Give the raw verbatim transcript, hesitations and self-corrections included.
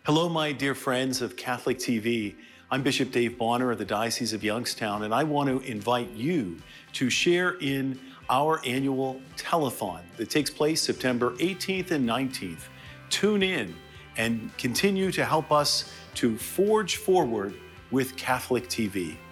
Hello, my dear friends of Catholic T V. I'm Bishop Dave Bonner of the Diocese of Youngstown, and I want to invite you to share in our annual telethon that takes place September eighteenth and nineteenth. Tune in and continue to help us to forge forward with Catholic T V.